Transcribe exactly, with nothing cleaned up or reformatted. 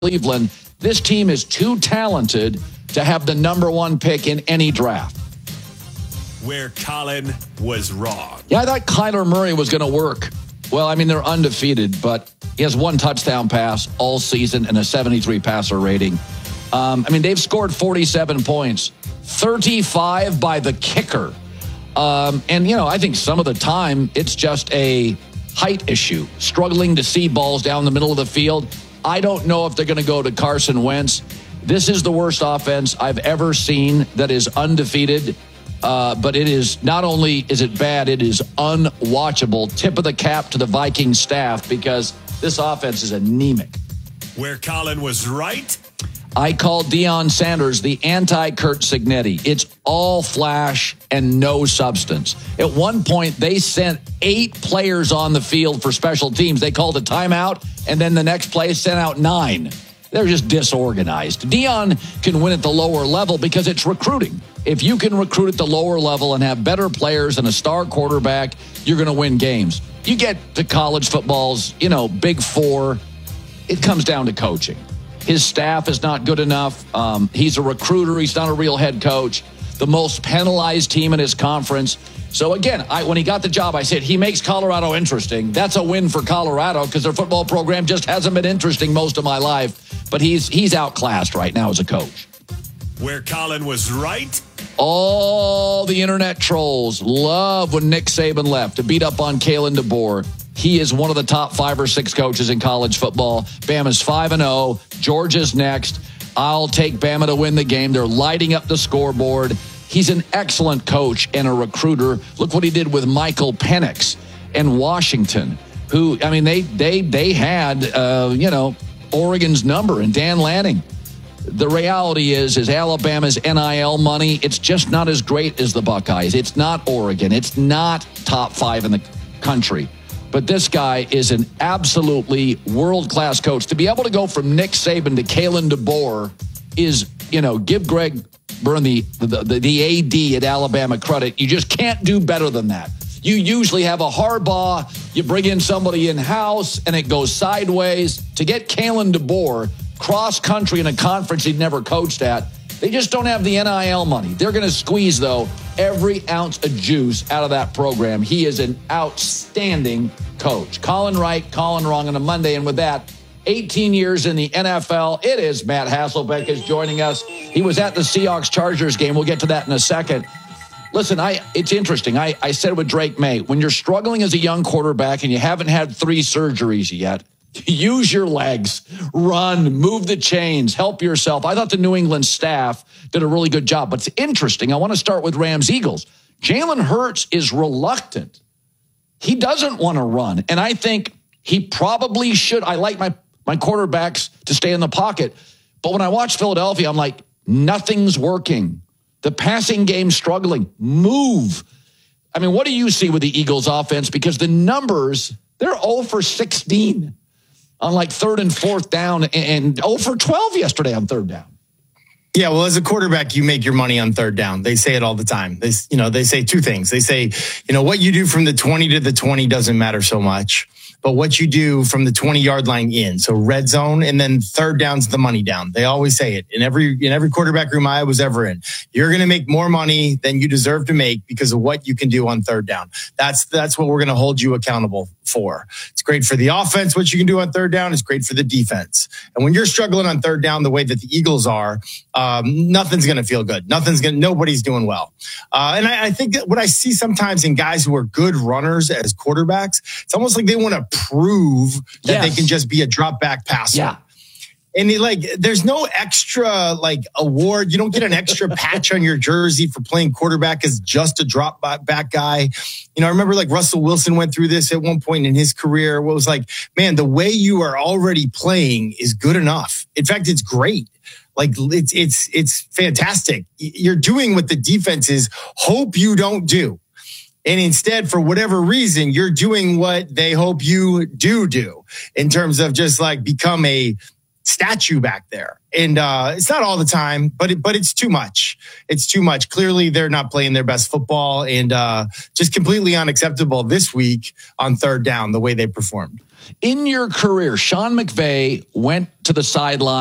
Cleveland. This team is too talented to have the number one pick in any draft. Where Colin was wrong. Yeah, I thought Kyler Murray was going to work. Well, I mean, they're undefeated, but he has one touchdown pass all season and a seventy-three passer rating. Um, I mean, they've scored forty-seven points, thirty-five by the kicker. Um, and, you know, I think some of the time it's just a height issue, struggling to see balls down the middle of the field. I don't know if they're going to go to Carson Wentz. This is the worst offense I've ever seen that is undefeated. Uh, but it is not only is it bad, it is unwatchable. Tip of the cap to the Vikings staff because this offense is anemic. Where Colin was right. I called Deion Sanders the anti-Kurt Signetti. It's all flash and no substance. At one point, they sent eight players on the field for special teams. They called a timeout, and then the next play sent out nine. They're just disorganized. Deion can win at the lower level because it's recruiting. If you can recruit at the lower level and have better players and a star quarterback, you're going to win games. You get to college football's, you know, big four, it comes down to coaching. His staff is not good enough. Um, he's a recruiter. He's not a real head coach. The most penalized team in his conference. So, again, I, when he got the job, I said he makes Colorado interesting. That's a win for Colorado because their football program just hasn't been interesting most of my life. But he's he's outclassed right now as a coach. Where Colin was right. All the internet trolls love when Nick Saban left to beat up on Kalen DeBoer. He is one of the top five or six coaches in college football. Bama's five and oh. Georgia's next. I'll take Bama to win the game. They're lighting up the scoreboard. He's an excellent coach and a recruiter. Look what he did with Michael Penix and Washington, who, I mean, they they they had, uh, you know, Oregon's number and Dan Lanning. The reality is, is Alabama's N I L money, it's just not as great as the Buckeyes. It's not Oregon. It's not top five in the country. But this guy is an absolutely world-class coach. To be able to go from Nick Saban to Kalen DeBoer is, you know, give Greg Byrne, the, the, the, the A D at Alabama, credit. You just can't do better than that. You usually have a Harbaugh, you bring in somebody in-house, and it goes sideways. To get Kalen DeBoer cross-country in a conference he'd never coached at, they just don't have the N I L money. They're going to squeeze, though, every ounce of juice out of that program. He is an outstanding coach. Colin right, Colin wrong on a Monday. And with that, eighteen years in the N F L, it is Matt Hasselbeck is joining us. He was at the Seahawks-Chargers game. We'll get to that in a second. Listen, I it's interesting. I, I said with Drake May, when you're struggling as a young quarterback and you haven't had three surgeries yet, use your legs, run, move the chains, help yourself. I thought the New England staff did a really good job. But it's interesting. I want to start with Rams-Eagles. Jalen Hurts is reluctant. He doesn't want to run. And I think he probably should. I like my, my quarterbacks to stay in the pocket. But when I watch Philadelphia, I'm like, nothing's working. The passing game's struggling. Move. I mean, what do you see with the Eagles offense? Because the numbers, they're oh for sixteen. On like third and fourth down and oh for twelve yesterday on third down. Yeah, well, as a quarterback, you make your money on third down. They say it all the time. They, you know, they say two things. They say, you know, what you do from the twenty to the twenty doesn't matter so much, but what you do from the twenty-yard line in, so red zone, and then third down's the money down. They always say it in every in every quarterback room I was ever in. You're going to make more money than you deserve to make because of what you can do on third down. That's that's what we're going to hold you accountable for. It's great for the offense, what you can do on third down. It's great for the defense. And when you're struggling on third down the way that the Eagles are, um, nothing's going to feel good. Nothing's going. Nobody's doing well. Uh, and I, I think that what I see sometimes in guys who are good runners as quarterbacks, it's almost like they want to prove that yes. they can just be a drop back passer. Yeah. And he, like, there's no extra like award. You don't get an extra patch on your jersey for playing quarterback as just a drop back guy. You know, I remember like Russell Wilson went through this at one point in his career. It was like, man, the way you are already playing is good enough. In fact, it's great. Like it's it's it's fantastic. You're doing what the defenses hope you don't do. And instead, for whatever reason, you're doing what they hope you do do in terms of just like become a statue back there. And uh, it's not all the time, but it, but it's too much. It's too much. Clearly, they're not playing their best football, and uh, just completely unacceptable this week on third down, the way they performed. In your career, Sean McVay went to the sideline